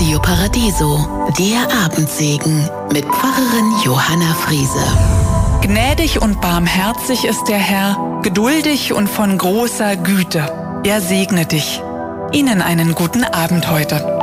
Radio Paradiso, der Abendsegen mit Pfarrerin Johanna Friese. Gnädig und barmherzig ist der Herr, geduldig und von großer Güte. Er segne dich. Ihnen einen guten Abend heute.